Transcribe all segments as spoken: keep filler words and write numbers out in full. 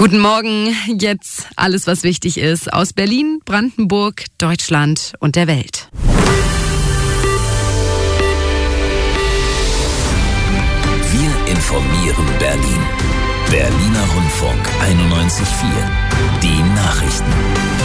Guten Morgen, jetzt alles, was wichtig ist, aus Berlin, Brandenburg, Deutschland und der Welt. Wir informieren Berlin. Berliner Rundfunk einundneunzig Komma vier. Die Nachrichten.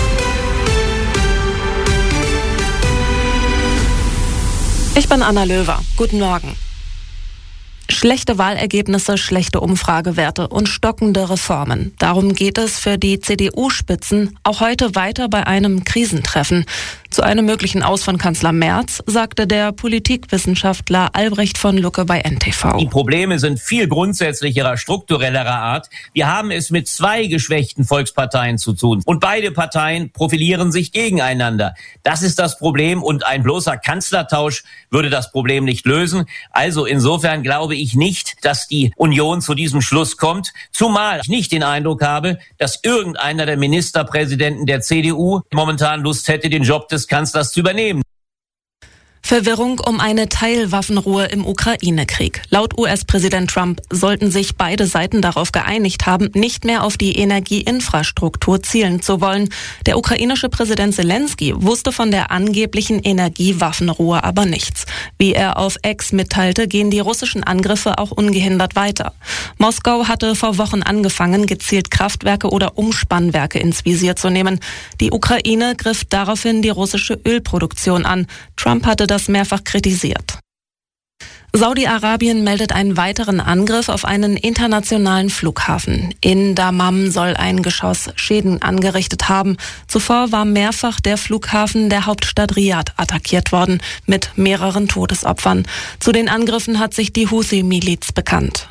Ich bin Anna Löwer. Guten Morgen. Schlechte Wahlergebnisse, schlechte Umfragewerte und stockende Reformen. Darum geht es für die C D U-Spitzen auch heute weiter bei einem Krisentreffen. Zu einem möglichen Aus von Kanzler Merz sagte der Politikwissenschaftler Albrecht von Lucke bei N T V. Die Probleme sind viel grundsätzlicherer, strukturellerer Art. Wir haben es mit zwei geschwächten Volksparteien zu tun. Und beide Parteien profilieren sich gegeneinander. Das ist das Problem und ein bloßer Kanzlertausch würde das Problem nicht lösen. Also insofern glaube ich nicht, dass die Union zu diesem Schluss kommt. Zumal ich nicht den Eindruck habe, dass irgendeiner der Ministerpräsidenten der C D U momentan Lust hätte, den Job des Kanzlers zu übernehmen. Verwirrung um eine Teilwaffenruhe im Ukraine-Krieg. Laut U S-Präsident Trump sollten sich beide Seiten darauf geeinigt haben, nicht mehr auf die Energieinfrastruktur zielen zu wollen. Der ukrainische Präsident Zelensky wusste von der angeblichen Energiewaffenruhe aber nichts. Wie er auf X mitteilte, gehen die russischen Angriffe auch ungehindert weiter. Moskau hatte vor Wochen angefangen, gezielt Kraftwerke oder Umspannwerke ins Visier zu nehmen. Die Ukraine griff daraufhin die russische Ölproduktion an. Trump hatte das mehrfach kritisiert. Saudi-Arabien meldet einen weiteren Angriff auf einen internationalen Flughafen. In Dammam soll ein Geschoss Schäden angerichtet haben. Zuvor war mehrfach der Flughafen der Hauptstadt Riad attackiert worden, mit mehreren Todesopfern. Zu den Angriffen hat sich die Houthi-Miliz bekannt.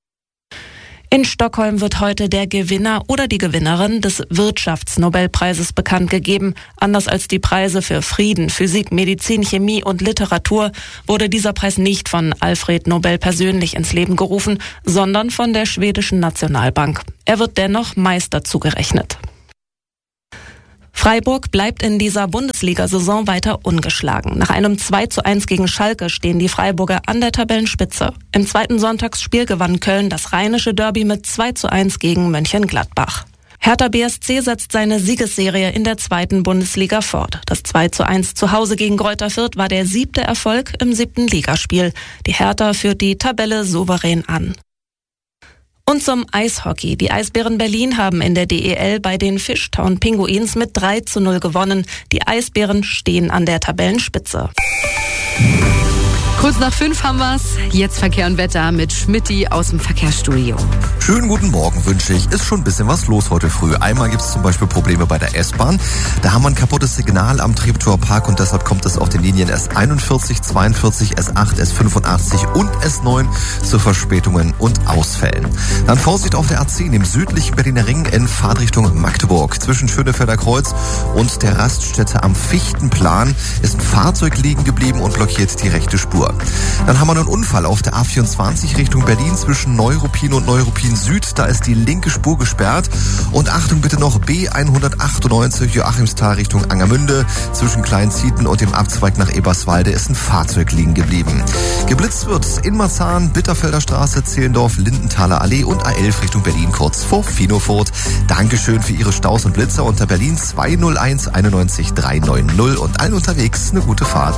In Stockholm wird heute der Gewinner oder die Gewinnerin des Wirtschaftsnobelpreises bekannt gegeben. Anders als die Preise für Frieden, Physik, Medizin, Chemie und Literatur wurde dieser Preis nicht von Alfred Nobel persönlich ins Leben gerufen, sondern von der schwedischen Nationalbank. Er wird dennoch Meister zugerechnet. Freiburg bleibt in dieser Bundesliga-Saison weiter ungeschlagen. Nach einem zwei zu eins gegen Schalke stehen die Freiburger an der Tabellenspitze. Im zweiten Sonntagsspiel gewann Köln das rheinische Derby mit zwei zu eins gegen Mönchengladbach. Hertha B S C setzt seine Siegesserie in der zweiten Bundesliga fort. Das zwei zu eins zu Hause gegen Greuther Fürth war der siebte Erfolg im siebten Ligaspiel. Die Hertha führt die Tabelle souverän an. Und zum Eishockey. Die Eisbären Berlin haben in der D E L bei den Fishtown Pinguins mit drei zu null gewonnen. Die Eisbären stehen an der Tabellenspitze. Kurz nach fünf haben wir's. Jetzt Verkehr und Wetter mit Schmidti aus dem Verkehrsstudio. Schönen guten Morgen wünsche ich. Ist schon ein bisschen was los heute früh. Einmal gibt es zum Beispiel Probleme bei der S-Bahn. Da haben wir ein kaputtes Signal am Treptower Park und deshalb kommt es auf den Linien S einundvierzig, zweiundvierzig, S acht, S fünfundachtzig und S neun zu Verspätungen und Ausfällen. Dann Vorsicht auf der A zehn im südlichen Berliner Ring in Fahrtrichtung Magdeburg. Zwischen Schönefelder Kreuz und der Raststätte am Fichtenplan ist ein Fahrzeug liegen geblieben und blockiert die rechte Spur. Dann haben wir einen Unfall auf der A vierundzwanzig Richtung Berlin zwischen Neuruppin und Neuruppin Süd. Da ist die linke Spur gesperrt. Und Achtung bitte noch B hundertachtundneunzig Joachimsthal Richtung Angermünde. Zwischen Kleinzieten und dem Abzweig nach Eberswalde ist ein Fahrzeug liegen geblieben. Geblitzt wird in Marzahn, Bitterfelder Straße, Zehlendorf, Lindenthaler Allee und A elf Richtung Berlin kurz vor Finofurt. Dankeschön für Ihre Staus und Blitzer unter Berlin zwei null eins einundneunzig drei neun null und allen unterwegs eine gute Fahrt.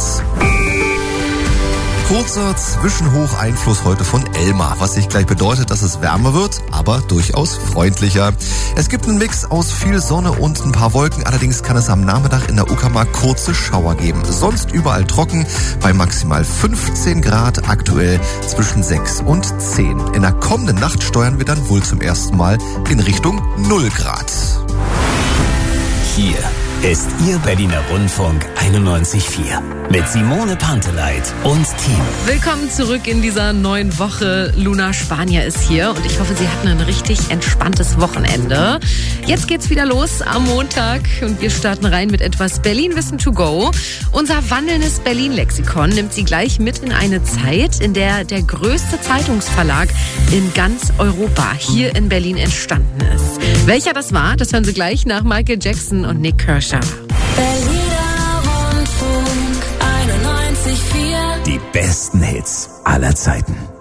Kurzer Zwischenhocheinfluss heute von Elmar, was sich gleich bedeutet, dass es wärmer wird, aber durchaus freundlicher. Es gibt einen Mix aus viel Sonne und ein paar Wolken, allerdings kann es am Nachmittag in der Uckermark kurze Schauer geben. Sonst überall trocken, bei maximal fünfzehn Grad, aktuell zwischen sechs und zehn. In der kommenden Nacht steuern wir dann wohl zum ersten Mal in Richtung null Grad. Hier ist Ihr Berliner Rundfunk einundneunzig Komma vier mit Simone Panteleit und Team. Willkommen zurück in dieser neuen Woche. Luna Spanier ist hier und ich hoffe, Sie hatten ein richtig entspanntes Wochenende. Jetzt geht's wieder los am Montag und wir starten rein mit etwas Berlin-Wissen to go. Unser wandelndes Berlin-Lexikon nimmt Sie gleich mit in eine Zeit, in der der größte Zeitungsverlag in ganz Europa hier in Berlin entstanden ist. Welcher das war, das hören Sie gleich nach Michael Jackson und Nick Kershaw. Berliner Rundfunk einundneunzig Komma vier. Die besten Hits aller Zeiten.